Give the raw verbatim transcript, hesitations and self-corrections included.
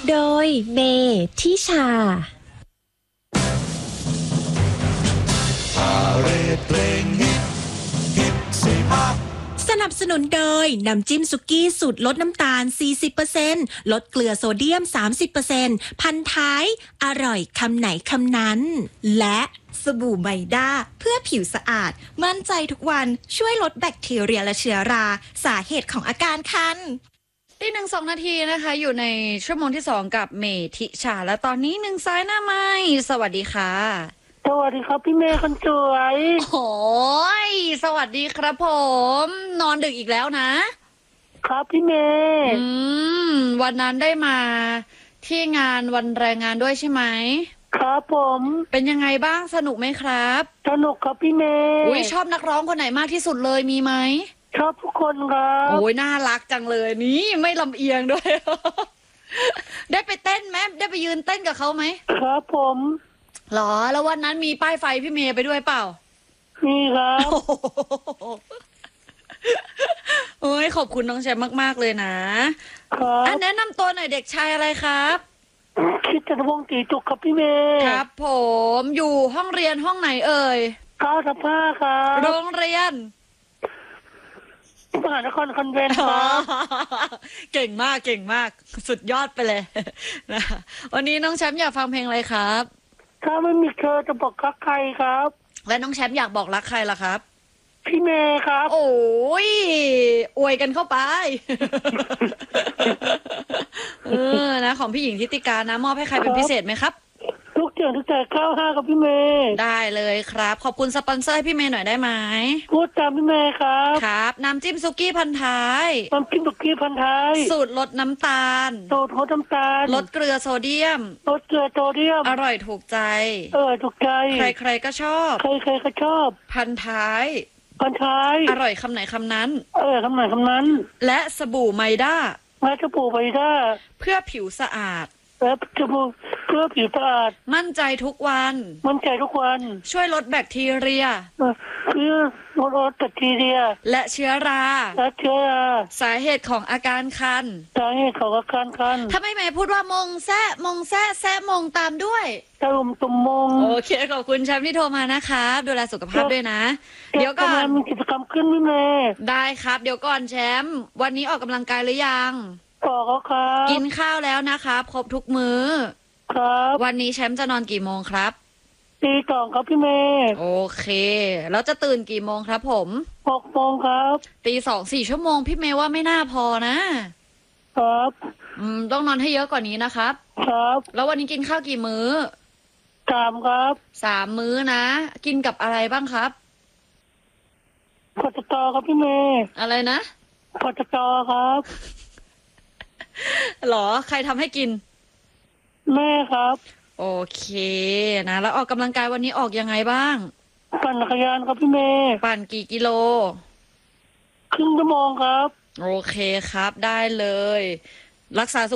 โดยเมทิชาสนับสนุนโดยน้ำจิ้มสุกี้สูตรลดน้ำตาล สี่สิบเปอร์เซ็นต์ ลดเกลือโซเดียม สามสิบเปอร์เซ็นต์ พันท้ายอร่อยคำไหนคำนั้นและสบู่ไมด้าเพื่อผิวสะอาดมั่นใจทุกวันช่วยลดแบคทีเรียและเชื้อราสาเหตุของอาการคันตีหนึ่งสองนาทีนะคะอยู่ในชั่วโมงที่สองกับเมทิชาและตอนนี้หนึ่งซ้ายหน้าไม้สวัสดีค่ะสวัสดีครับพี่เมย์คนสวยโอ้ยสวัสดีครับผมนอนดึกอีกแล้วนะครับพี่เมย์อืมวันนั้นได้มาที่งานวันแรงงานด้วยใช่ไหมครับผมเป็นยังไงบ้างสนุกไหมครับสนุกครับพี่เมย์อุ้ยชอบนักร้องคนไหนมากที่สุดเลยมีไหมชอบทุกคนครับโอ้ยน่ารักจังเลยนี่ไม่ลำเอียงด้วย ได้ไปเต้นไหมได้ไปยืนเต้นกับเขาไหมครับผมหรอแล้ววันนั้นมีป้ายไฟพี่เมย์ไปด้วยเปล่ามีครับโอ้ยขอบคุณน้องแชมป์มากๆเลยนะครับอันแนะนำตัวหน่อยเด็กชายอะไรครับคิดจะวงตีจุกครับพี่เมย์ครับผมอยู่ห้องเรียนห้องไหนเอ่ยเก้าสิบห้าครับโรงเรียนมหานครคอนแวนต์ครับเก่งมากเก่งมากสุดยอดไปเลยนะวันนี้น้องแชมป์อยากฟังเพลงอะไรครับถ้าไม่มีเธอจะบอกรักใครครับและน้องแชมป์อยากบอกรักใครล่ะครับพี่เมย์ครับโอ้ยอวยกันเข้าไปเออนะของพี่หญิงทิติการนะมอบให้ใครเป็นพิเศษไหมครับทุกอย่างทุกใจเก้าห้ากับพี่เมย์ได้เลยครับขอบคุณสปอนเซอร์ให้พี่เมย์หน่อยได้ไหมพูดตามพี่เมย์ครับครับน้ำจิ้มซุกี้พันท้ายน้ำจิ้มซุกี้พันท้ายสูตรลดน้ำตาลสูตรลดน้ำตาลลดเกลือโซเดียมลดเกลือโซเดียมอร่อยถูกใจเออถูกใจใครๆก็ชอบใครๆก็ชอบพันท้ายพันท้ายอร่อยคำไหนคำนั้นเออคำไหนคำนั้นและสบู่ไมด้าและสบู่ไมด้าเพื่อผิวสะอาดและสบู่เพื่อผิวสะอาดมั่นใจทุกวันมั่นใจทุกวันช่วยลดแบคทีเรียเพื่อลดแบคทีเรียและเชื้อราและเชื้อราสาเหตุของอาการคันสาเหตุของอาการคันถ้าไม่แม่พูดว่ามงแซะมงแซะแซะมงตามด้วยตะลุมตุ่มมงโอเคขอบคุณแชมป์ที่โทรมานะครับดูแลสุขภาพด้วยนะเดี๋ยวก่อนมีกิจกรรมขึ้นพี่เมย์ได้ครับเดี๋ยวก่อนแชมป์วันนี้ออกกำลังกายหรือยังออกแล้วครับกินข้าวแล้วนะครับครบทุกมื้อครับวันนี้แชมป์จะนอนกี่โมงครับตีสองครับพี่เมย์โอเคแล้วจะตื่นกี่โมงครับผมหกโมงครับตีสองสี่ชั่วโมงพี่เมย์ว่าไม่น่าพอนะครับอืมต้องนอนให้เยอะกว่านี้นะครับครับแล้ววันนี้กินข้าวกี่มื้อสามครับสามมื้อนะกินกับอะไรบ้างครับผัดสตอครับพี่เมย์อะไรนะผัดสตอครับหรอใครทำให้กินแม่ครับโอเคนะแล้วออกกำลังกายวันนี้ออกยังไงบ้างปั่นจักรยานครับพี่เมย์ปั่นกี่กิโลครึ่งชั่วโมงครับโอเคครับได้เลยรักษาสุ